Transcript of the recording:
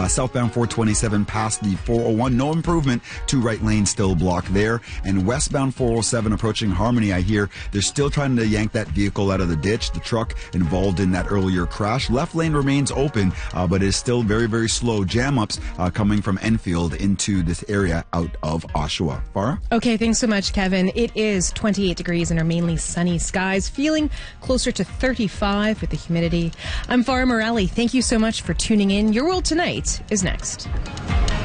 Southbound 427 past the 401. No improvement. Two right lanes still blocked there. And westbound 407 approaching Harmony, I hear they're still trying to yank that vehicle out of the ditch. The truck involved in that earlier crash. Left lane remains open, but is still very, very slow. Jam-ups coming from Enfield into this area out of Oshawa. Farah? Okay, thanks so much, Kevin. It is 28 degrees and are mainly sunny skies, feeling closer to 35 with the humidity. I'm Farah Morelli. Thank you so much for tuning in. Your World Tonight is next.